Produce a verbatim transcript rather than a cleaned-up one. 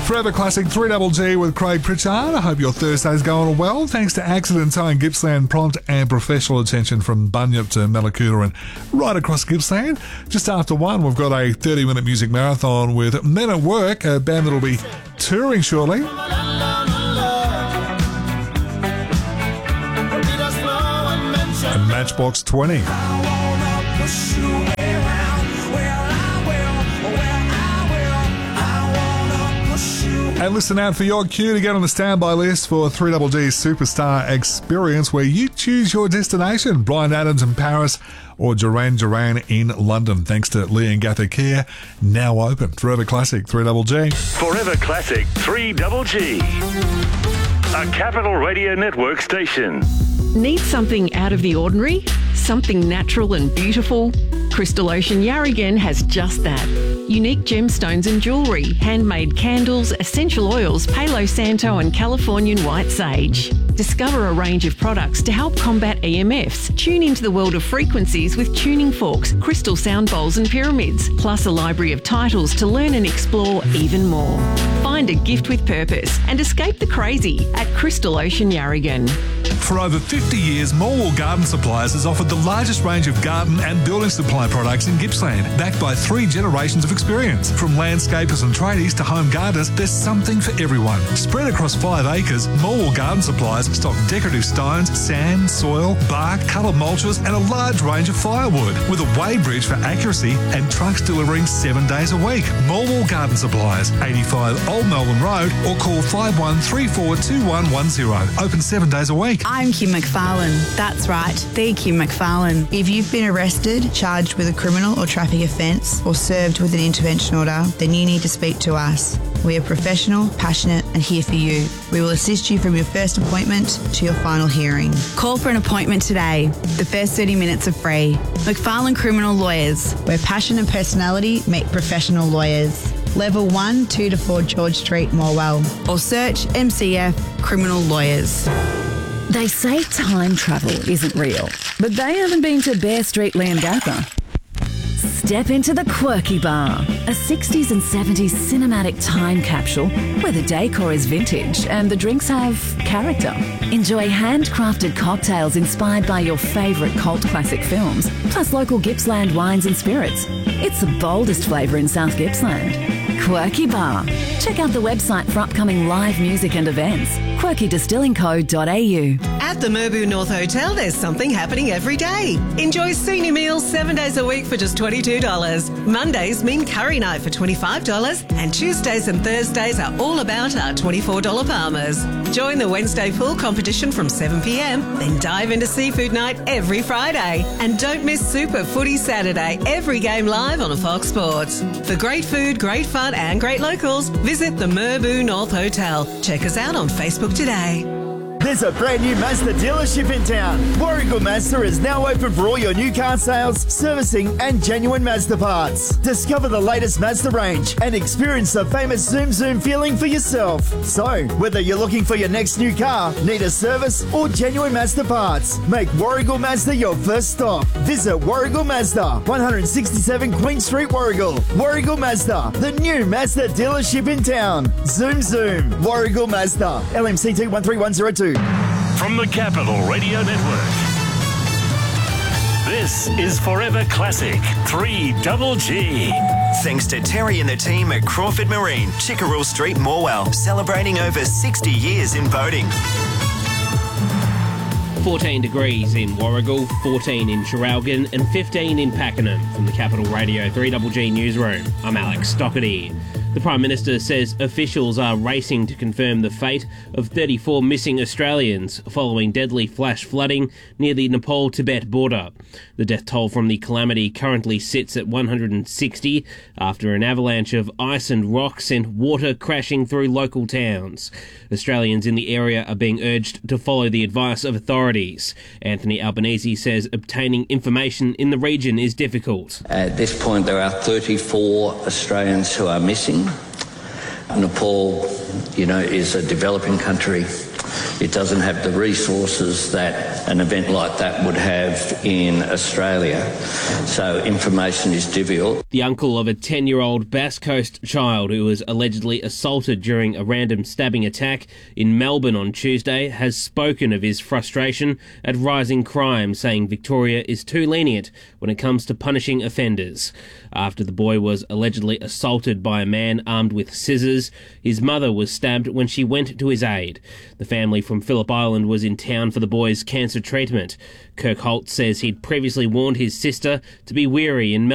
Forever Classic three Double G with Craig Pritchard. I hope your Thursday's going well. Thanks to Accident Towing Gippsland, prompt and professional attention from Bunyip to Mallacoota and right across Gippsland. Just after one, we've got a thirty minute music marathon with Men at Work, a band that'll be touring shortly. And Matchbox twenty. And listen out for your cue to get on the standby list for three Double G's Superstar Experience, where you choose your destination. Bryan Adams in Paris or Duran Duran in London. Thanks to Lee and Gather Kia. Now open. Forever Classic three Double G. Forever Classic three Double G. A Capital Radio Network station. Need something out of the ordinary? Something natural and beautiful? Crystal Ocean Yarragon has just that. Unique gemstones and jewellery, handmade candles, essential oils, Palo Santo and Californian white sage. Discover a range of products to help combat E M Fs. Tune into the world of frequencies with tuning forks, crystal sound bowls and pyramids, plus a library of titles to learn and explore even more. Find a gift with purpose and escape the crazy at Crystal Ocean Yarragon. For over fifty years, Morwell Garden Supplies has offered the largest range of garden and building supply products in Gippsland, backed by three generations of experience. From landscapers and tradies to home gardeners, there's something for everyone. Spread across five acres, Morwell Garden Supplies stock decorative stones, sand, soil, bark, coloured mulches and a large range of firewood, with a weigh bridge for accuracy and trucks delivering seven days a week. Morwell Garden Supplies, eighty-five Old Melbourne Road, or call five one three four two one one zero. Open seven days a week. I'm Kim McFarlane. That's right, the Kim McFarlane. If you've been arrested, charged with a criminal or traffic offence, or served with an intervention order, then you need to speak to us. We are professional, passionate and here for you. We will assist you from your first appointment to your final hearing. Call for an appointment today. The first thirty minutes are free. McFarlane Criminal Lawyers, where passion and personality meet professional lawyers. Level one, two to four George Street, Morwell. Or search M C F Criminal Lawyers. They say time travel isn't real, but they haven't been to Bear Street, Leongatha. Step into the Quirky Bar, a sixties and seventies cinematic time capsule where the decor is vintage and the drinks have character. Enjoy handcrafted cocktails inspired by your favourite cult classic films, plus local Gippsland wines and spirits. It's the boldest flavour in South Gippsland. Quirky Bar. Check out the website for upcoming live music and events. quirky distilling co dot a u. At the Merbau North Hotel, there's something happening every day. Enjoy senior meals seven days a week for just twenty-two dollars. Mondays mean curry night for twenty-five dollars, and Tuesdays and Thursdays are all about our twenty-four dollars Palmers. Join the Wednesday pool competition from seven p m, then dive into seafood night every Friday. And don't miss Super Footy Saturday, every game live on Fox Sports. For great food, great fun and great locals, visit the Merbau North Hotel. Check us out on Facebook today. There's a brand new Mazda dealership in town. Warragul Mazda is now open for all your new car sales, servicing and genuine Mazda parts. Discover the latest Mazda range and experience the famous Zoom Zoom feeling for yourself. So, whether you're looking for your next new car, need a service or genuine Mazda parts, make Warragul Mazda your first stop. Visit Warragul Mazda, one sixty-seven Queen Street, Warragul. Warragul Mazda, the new Mazda dealership in town. Zoom Zoom. Warragul Mazda. L M C T one three one zero two. From the Capital Radio Network, this is Forever Classic three Double G. Thanks to Terry and the team at Crawford Marine, Chickerell Street, Morwell, celebrating over sixty years in boating. fourteen degrees in Warragul, fourteen in Traralgon and fifteen in Pakenham. From the Capital Radio three Double G newsroom, I'm Alex Stockerty. The Prime Minister says officials are racing to confirm the fate of thirty-four missing Australians following deadly flash flooding near the Nepal-Tibet border. The death toll from the calamity currently sits at one hundred sixty after an avalanche of ice and rock sent water crashing through local towns. Australians in the area are being urged to follow the advice of authorities. Anthony Albanese says obtaining information in the region is difficult. At this point, there are thirty-four Australians who are missing. Nepal, you know, is a developing country. It doesn't have the resources that an event like that would have in Australia. So information is difficult. The uncle of a ten-year-old Bass Coast child who was allegedly assaulted during a random stabbing attack in Melbourne on Tuesday has spoken of his frustration at rising crime, saying Victoria is too lenient when it comes to punishing offenders. After the boy was allegedly assaulted by a man armed with scissors, his mother was stabbed when she went to his aid. The family from Phillip Island was in town for the boy's cancer treatment. Kirk Holt says he'd previously warned his sister to be wary in Melbourne